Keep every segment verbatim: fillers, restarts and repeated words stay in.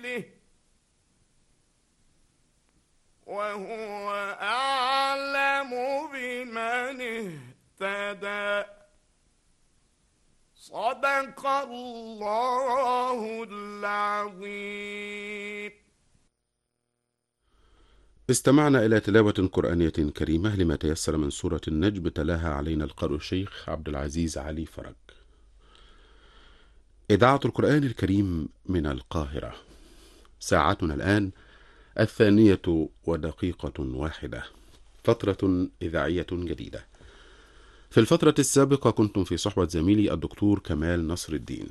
سبيله وهو أعلم بمن اهتدى. صدق الله العظيم. استمعنا إلى تلاوة قرآنية كريمة لما تيسر من سورة النجم، تلاها علينا القارئ الشيخ عبد العزيز علي فرج. إذاعة القرآن الكريم من القاهرة. ساعتنا الآن الثانية ودقيقة واحدة، فترة إذاعية جديدة. في الفترة السابقة كنتم في صحبة زميلي الدكتور كمال نصر الدين.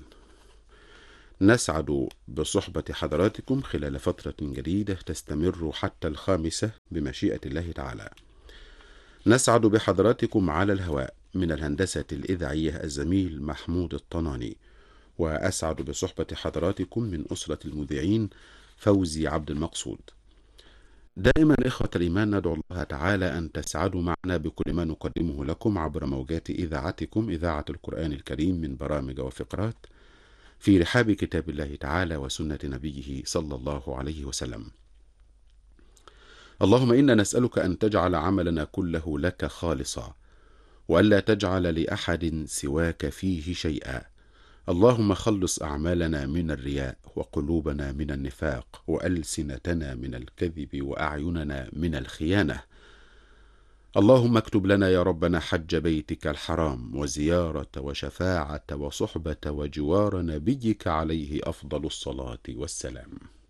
نسعد بصحبة حضراتكم خلال فترة جديدة تستمر حتى الخامسة بمشيئة الله تعالى. نسعد بحضراتكم على الهواء من الهندسة الإذاعية الزميل محمود الطناني، وأسعد بصحبة حضراتكم من أسرة المذيعين فوزي عبد المقصود. دائما إخوة الإيمان ندعو الله تعالى أن تسعدوا معنا بكل ما نقدمه لكم عبر موجات إذاعتكم إذاعة القرآن الكريم من برامج وفقرات في رحاب كتاب الله تعالى وسنة نبيه صلى الله عليه وسلم. اللهم إنا نسألك أن تجعل عملنا كله لك خالصا، وألا تجعل لأحد سواك فيه شيئا. اللهم خلص أعمالنا من الرياء، وقلوبنا من النفاق، وألسنتنا من الكذب، وأعيننا من الخيانة. اللهم اكتب لنا يا ربنا حج بيتك الحرام، وزيارة وشفاعة وصحبة وجوار نبيك عليه أفضل الصلاة والسلام.